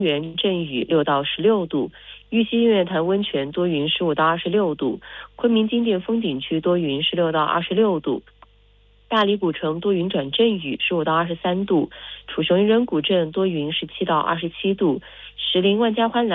园阵雨6到16度，玉溪月潭温泉多云15到26度，昆明金殿风景区多云16到26度，大理古城多云转阵雨15到23度，楚雄渔人古镇多云17到27度，石林万家欢